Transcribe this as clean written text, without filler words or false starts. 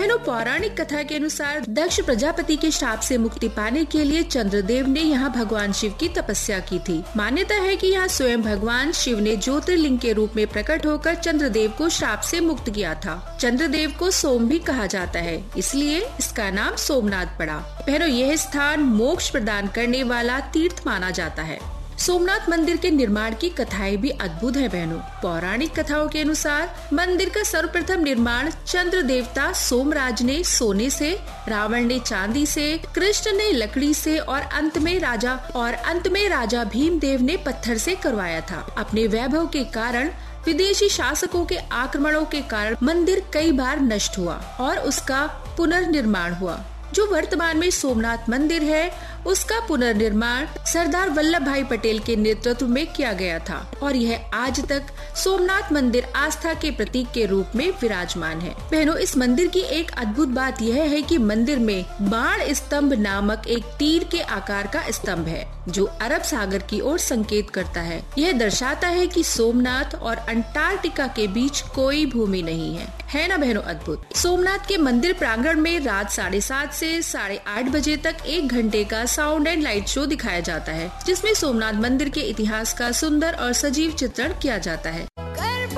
बहनों, पौराणिक कथा के अनुसार दक्ष प्रजापति के श्राप से मुक्ति पाने के लिए चंद्रदेव ने यहाँ भगवान शिव की तपस्या की थी। मान्यता है कि यहाँ स्वयं भगवान शिव ने ज्योतिर्लिंग के रूप में प्रकट होकर चंद्रदेव को श्राप से मुक्त किया था। चंद्रदेव को सोम भी कहा जाता है, इसलिए इसका नाम सोमनाथ पड़ा। बहनों, यह स्थान मोक्ष प्रदान करने वाला तीर्थ माना जाता है। सोमनाथ मंदिर के निर्माण की कथाएं भी अद्भुत है। बहनों, पौराणिक कथाओं के अनुसार मंदिर का सर्वप्रथम निर्माण चंद्र देवता सोमराज ने सोने से, रावण ने चांदी से, कृष्ण ने लकड़ी से और अंत में राजा भीमदेव ने पत्थर से करवाया था। अपने वैभव के कारण विदेशी शासकों के आक्रमणों के कारण मंदिर कई बार नष्ट हुआ और उसका पुनर्निर्माण हुआ। जो वर्तमान में सोमनाथ मंदिर है, उसका पुनर्निर्माण सरदार वल्लभ भाई पटेल के नेतृत्व में किया गया था और यह आज तक सोमनाथ मंदिर आस्था के प्रतीक के रूप में विराजमान है। बहनों, इस मंदिर की एक अद्भुत बात यह है कि मंदिर में बाण स्तंभ नामक एक तीर के आकार का स्तंभ है, जो अरब सागर की ओर संकेत करता है। यह दर्शाता है कि सोमनाथ और अंटार्कटिका के बीच कोई भूमि नहीं है ना बहनों, अद्भुत। सोमनाथ के मंदिर प्रांगण में रात 7:30 से 8:30 बजे तक 1 घंटे का साउंड एंड लाइट शो दिखाया जाता है, जिसमें सोमनाथ मंदिर के इतिहास का सुंदर और सजीव चित्रण किया जाता है।